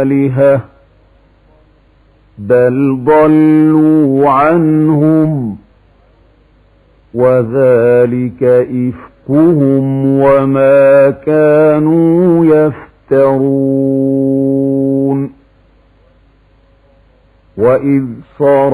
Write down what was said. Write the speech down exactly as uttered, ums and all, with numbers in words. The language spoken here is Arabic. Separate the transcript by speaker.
Speaker 1: آلهة بل ضلوا عنهم وذلك إفكهم وما كانوا يفترون. وإذ صار